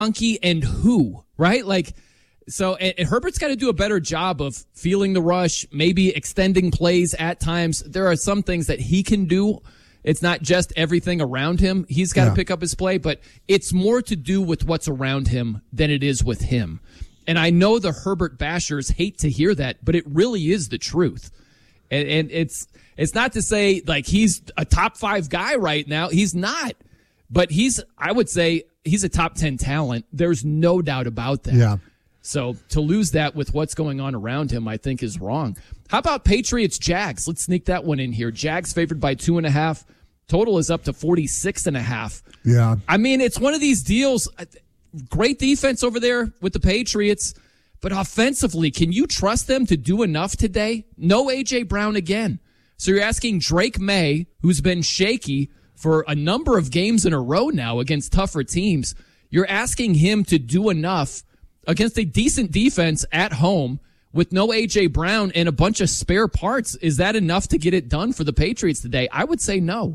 Kroenke and who, right? Like, so and Herbert's got to do a better job of feeling the rush, maybe extending plays at times. There are some things that he can do. It's not just everything around him. He's got to pick up his play, but it's more to do with what's around him than it is with him. And I know the Herbert bashers hate to hear that, but it really is the truth. And it's not to say like he's a top 5 guy right now. He's not. But I would say he's a top 10 talent. There's no doubt about that. Yeah. So to lose that with what's going on around him, I think is wrong. How about Patriots-Jags? Let's sneak that one in here. Jags favored by 2.5. Total is up to 46.5. Yeah. I mean, it's one of these deals. Great defense over there with the Patriots. But offensively, can you trust them to do enough today? No A.J. Brown again. So you're asking Drake May, who's been shaky for a number of games in a row now against tougher teams, you're asking him to do enough against a decent defense at home with no A.J. Brown and a bunch of spare parts. Is that enough to get it done for the Patriots today? I would say no.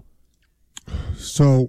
So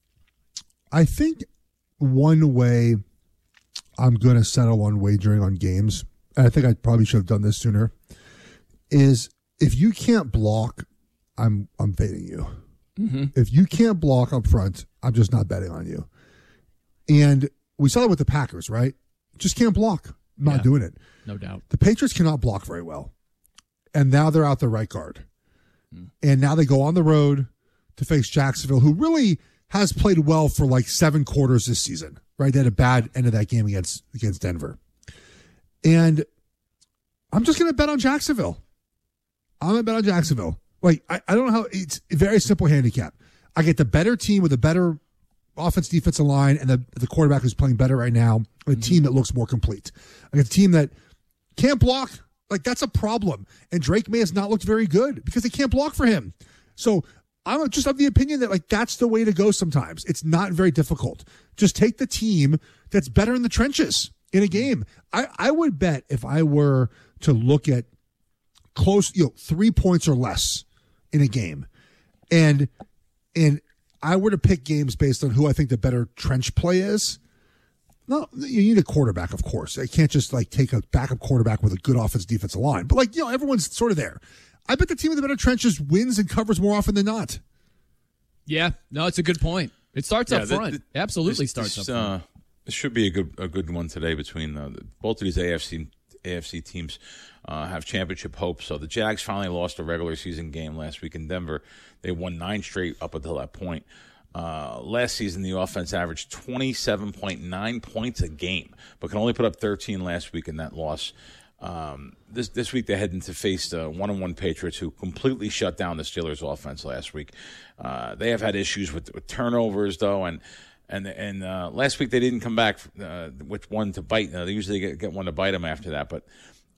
I think one way I'm going to settle on wagering on games, and I think I probably should have done this sooner, is if you can't block, I'm fading you. Mm-hmm. If you can't block up front, I'm just not betting on you. And we saw that with the Packers, right? Just can't block. I'm not doing it. No doubt. The Patriots cannot block very well. And now they're out the right guard. And now they go on the road to face Jacksonville, who really has played well for like 7 quarters this season, right? They had a bad end of that game against Denver. And I'm just going to bet on Jacksonville. I'm going to bet on Jacksonville. Like, I don't know how, it's a very simple handicap. I get the better team with a better offense, defensive line, and the quarterback who's playing better right now, a team that looks more complete. I get a team that can't block. Like, that's a problem. And Drake May has not looked very good because they can't block for him. So I'm just of the opinion that, like, that's the way to go sometimes. It's not very difficult. Just take the team that's better in the trenches in a game. I would bet if I were to look at close, 3 points or less in a game, and I were to pick games based on who I think the better trench play is. No, you need a quarterback, of course. I can't just like take a backup quarterback with a good offense defensive line. But like, everyone's sort of there. I bet the team with the better trenches wins and covers more often than not. Yeah, no, it's a good point. It starts up front. Absolutely starts up front. This should be a good one today between both of these AFC teams. Have championship hopes. So the Jags finally lost a regular season game last week in Denver. They won 9 straight up until that point. Last season, the offense averaged 27.9 points a game, but can only put up 13 last week in that loss. This week they head into face the 1-1 Patriots, who completely shut down the Steelers' offense last week. They have had issues with turnovers, though, and last week they didn't come back with one to bite. They usually get one to bite them after that, but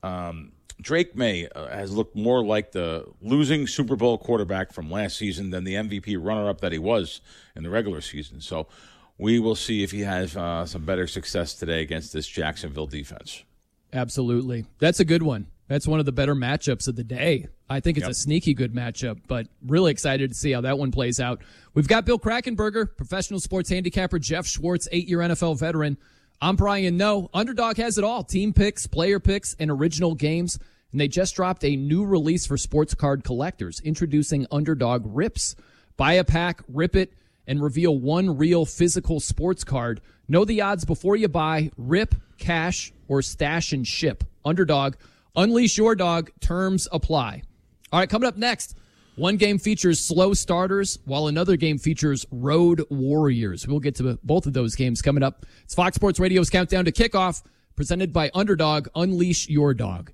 Drake May has looked more like the losing Super Bowl quarterback from last season than the MVP runner-up that he was in the regular season. So we will see if he has some better success today against this Jacksonville defense. Absolutely. That's a good one. That's one of the better matchups of the day. I think it's a sneaky good matchup, but really excited to see how that one plays out. We've got Bill Krackomberger, professional sports handicapper, Jeff Schwartz, 8-year NFL veteran. I'm Brian Noe. Underdog has it all. Team picks, player picks, and original games. And they just dropped a new release for sports card collectors, introducing Underdog Rips. Buy a pack, rip it, and reveal one real physical sports card. Know the odds before you buy. Rip, cash, or stash and ship. Underdog. Unleash your dog. Terms apply. All right, coming up next. One game features slow starters, while another game features road warriors. We'll get to both of those games coming up. It's Fox Sports Radio's Countdown to Kickoff, presented by Underdog. Unleash your dog.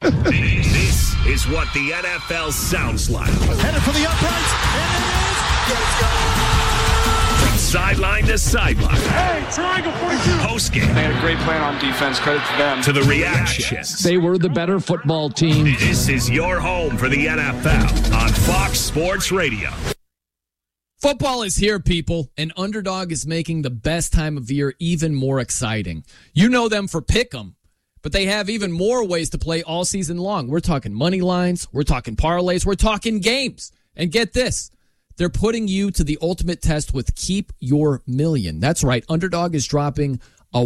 This is what the NFL sounds like. Headed for the uprights, and it is good. From sideline to sideline. Hey, triangle 42. Postgame. They had a great plan on defense. Credit to them. To the reactions. They were the better football team. This is your home for the NFL on Fox Sports Radio. Football is here, people, and Underdog is making the best time of year even more exciting. You know them for Pick'em, but they have even more ways to play all season long. We're talking money lines, we're talking parlays, we're talking games. And get this, they're putting you to the ultimate test with Keep Your Million. That's right, Underdog is dropping